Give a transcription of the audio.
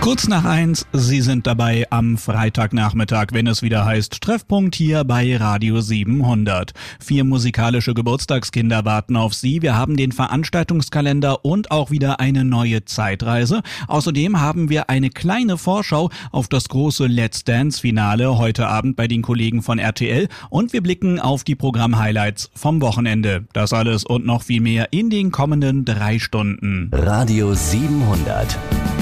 Kurz nach 1, Sie sind dabei am Freitagnachmittag, wenn es wieder heißt Treffpunkt hier bei Radio 700. 4 musikalische Geburtstagskinder warten auf Sie. Wir haben den Veranstaltungskalender und auch wieder eine neue Zeitreise. Außerdem haben wir eine kleine Vorschau auf das große Let's Dance-Finale heute Abend bei den Kollegen von RTL und wir blicken auf die Programm-Highlights vom Wochenende. Das alles und noch viel mehr in den kommenden 3 Stunden. Radio 700.